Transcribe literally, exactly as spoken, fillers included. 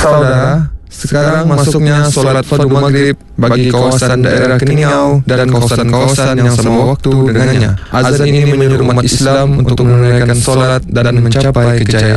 saudara, sekarang masuknya solat fardu maghrib bagi kawasan daerah Keningau dan kawasan-kawasan yang sama waktu dengannya. Azan ini menyuruh umat Islam untuk menunaikan solat dan mencapai kejayaan.